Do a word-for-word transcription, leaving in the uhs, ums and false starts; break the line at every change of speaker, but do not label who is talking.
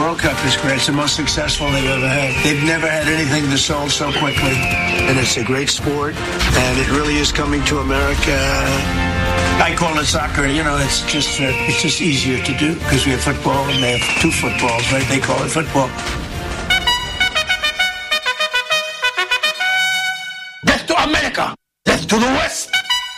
World Cup is great. It's the most successful they've ever had. They've never had anything that sold so quickly. And it's a great sport, and it really is coming to America. I call it soccer. You know, it's just uh, it's just easier to do because we have football, and they have two footballs, right? They call it football. Death to America! Death to the West!